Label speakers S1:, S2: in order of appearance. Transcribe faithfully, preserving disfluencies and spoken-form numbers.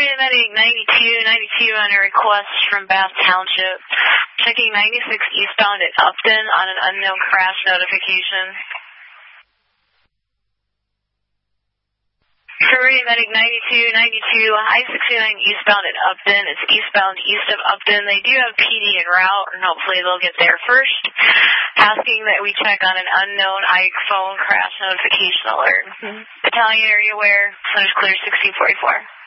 S1: Area Medic ninety-two ninety-two on a request from Bath Township. Checking ninety-six eastbound at Upton on an unknown crash notification. Area Medic ninety-two ninety-two, I sixty-nine eastbound at Upton. It's eastbound east of Upton. They do have P D en route, and hopefully they'll get there first. Asking that we check on an unknown Ike phone crash notification alert. Mm-hmm. Battalion, are you aware? Center clear sixteen forty-four.